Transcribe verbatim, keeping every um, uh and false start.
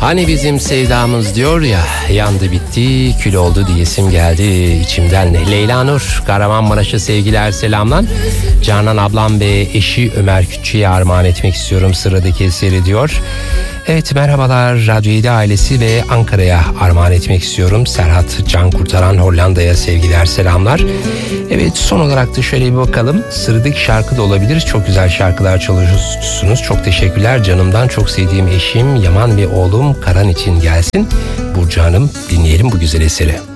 Hani bizim sevdamız diyor ya, yandı bitti kül oldu diyesim geldi içimden. Leyla Nur, Kahramanmaraş'a sevgiler selamlar. Canan ablam ve eşi Ömer Küçük'e armağan etmek istiyorum sıradaki eseri diyor. Evet, merhabalar Radyo yedi ailesi ve Ankara'ya armağan etmek istiyorum. Serhat Can Kurtaran, Hollanda'ya sevgiler selamlar. Evet, son olarak da şöyle bir bakalım. Sıradaki şarkı da olabilir. Çok güzel şarkılar çalıyorsunuz. Çok teşekkürler. Canımdan çok sevdiğim eşim Yaman ve oğlum Karan için gelsin. Burcu Hanım, dinleyelim bu güzel eseri.